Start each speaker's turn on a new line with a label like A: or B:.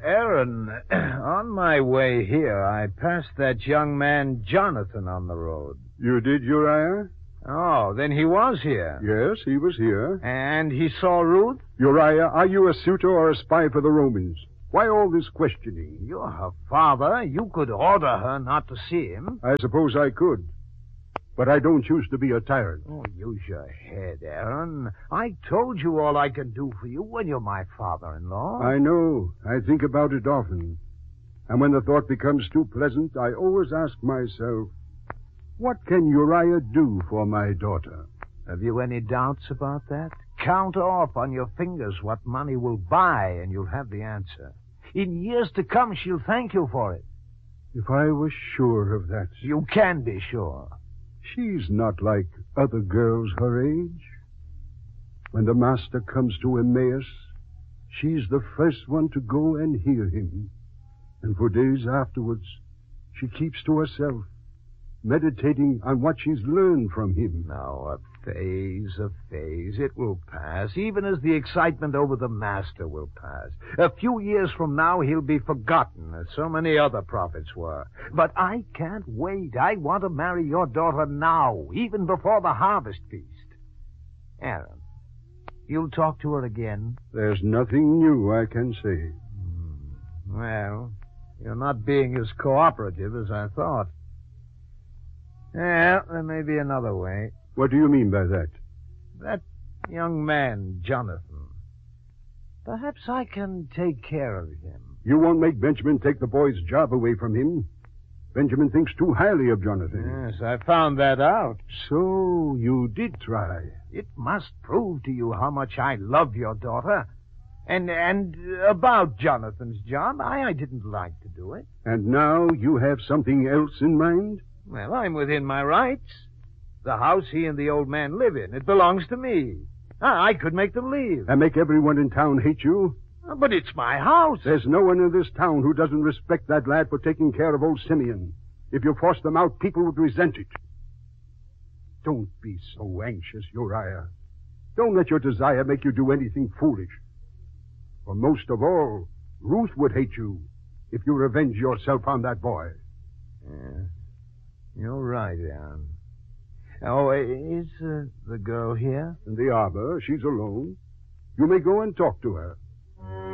A: Aaron, on my way here, I passed that young man Jonathan on the road.
B: You did, Uriah?
A: Oh, then he was here.
B: Yes, he was here.
A: And he saw Ruth?
B: Uriah, are you a suitor or a spy for the Romans? Why all this questioning?
A: You're her father. You could order her not to see him.
B: I suppose I could. But I don't choose to be a tyrant.
A: Oh, use your head, Aaron. I told you all I can do for you when you're my father-in-law.
B: I know. I think about it often. And when the thought becomes too pleasant, I always ask myself, what can Uriah do for my daughter?
A: Have you any doubts about that? Count off on your fingers what money will buy, and you'll have the answer. In years to come, she'll thank you for it.
B: If I was sure of that.
A: You can be sure.
B: She's not like other girls her age. When the master comes to Emmaus, she's the first one to go and hear him. And for days afterwards, she keeps to herself, meditating on what she's learned from him.
A: Now, a phase. It will pass, even as the excitement over the master will pass. A few years from now, he'll be forgotten, as so many other prophets were. But I can't wait. I want to marry your daughter now, even before the harvest feast. Aaron, you'll talk to her again?
B: There's nothing new I can say.
A: Well, you're not being as cooperative as I thought. Yeah, there may be another way.
B: What do you mean by that?
A: That young man, Jonathan. Perhaps I can take care of him.
B: You won't make Benjamin take the boy's job away from him. Benjamin thinks too highly of Jonathan.
A: Yes, I found that out.
B: So you did try.
A: It must prove to you how much I love your daughter. And about Jonathan's job, I didn't like to do it.
B: And now you have something else in mind?
A: Well, I'm within my rights. The house he and the old man live in, it belongs to me. I could make them leave.
B: And make everyone in town hate you?
A: But it's my house.
B: There's no one in this town who doesn't respect that lad for taking care of old Simeon. If you forced them out, people would resent it. Don't be so anxious, Uriah. Don't let your desire make you do anything foolish. For most of all, Ruth would hate you if you revenge yourself on that boy.
A: Yeah, you're right, Aaron. Oh, is the girl here?
B: In the arbor. She's alone. You may go and talk to her.